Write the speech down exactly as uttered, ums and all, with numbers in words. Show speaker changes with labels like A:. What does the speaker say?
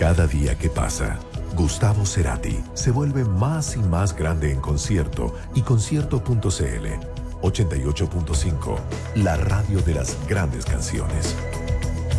A: Cada día que pasa, Gustavo Cerati se vuelve más y más grande en concierto y concierto punto c l. ochenta y ocho punto cinco, la radio de las grandes canciones.